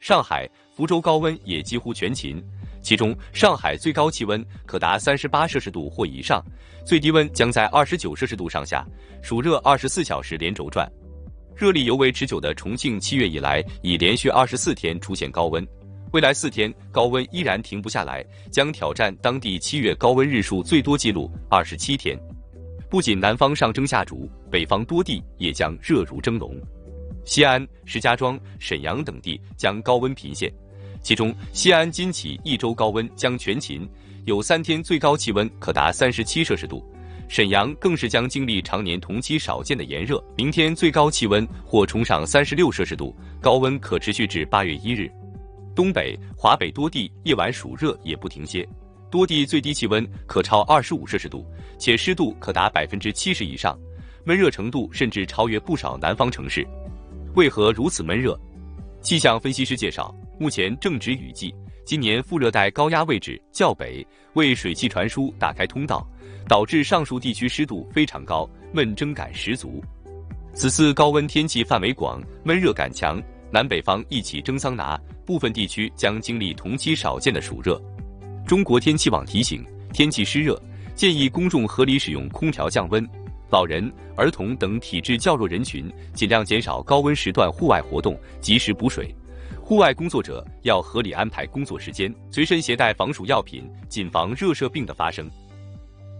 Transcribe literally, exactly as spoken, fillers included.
上海、福州高温也几乎全勤，其中上海最高气温可达三十八摄氏度或以上，最低温将在二十九摄氏度上下，暑热二十四小时连轴转。热力尤为持久的重庆七月以来已连续二十四天出现高温，未来四天高温依然停不下来，将挑战当地七月高温日数最多纪录二十七天。不仅南方上蒸下煮，北方多地也将热如蒸笼。西安、石家庄、沈阳等地将高温频现，其中西安今起一周高温将全勤，有三天最高气温可达三十七摄氏度。沈阳更是将经历常年同期少见的炎热，明天最高气温或冲上三十六摄氏度，高温可持续至八月一日。东北、华北多地夜晚暑热也不停歇，多地最低气温可超二十五摄氏度，且湿度可达百分之七十以上，闷热程度甚至超越不少南方城市。为何如此闷热？气象分析师介绍，目前正值雨季，今年副热带高压位置较北，为水汽传输打开通道，导致上述地区湿度非常高，闷蒸感十足。此次高温天气范围广，闷热感强，南北方一起蒸桑拿，部分地区将经历同期少见的暑热。中国天气网提醒，天气湿热，建议公众合理使用空调降温。老人、儿童等体质较弱人群尽量减少高温时段户外活动，及时补水。户外工作者要合理安排工作时间，随身携带防暑药品，谨防热射病的发生。